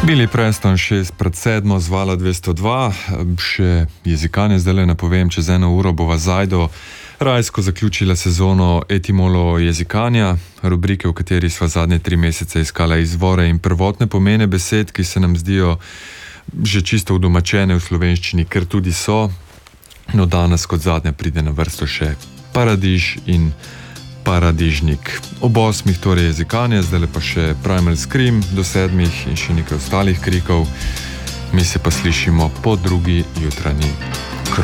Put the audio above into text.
Billy Preston 6/7 zvala 202, še jezikanje zdaj le napovem, čez 1 uro bova zajdo rajsko zaključila sezono Etimolo jezikanja, rubrike, v kateri sva zadnje 3 mesece iskala izvore in prvotne pomene besed, ki se nam zdijo že čisto udomačene v slovenščini, ker tudi so. No, danes kot zadnje pride na vrsto še paradiž in paradižnik. Ob 8 torej jezikanje, zdaj pa še Primal Scream do 7 in še nekaj ostalih krikov. Mi se pa slišimo po drugi jutranji.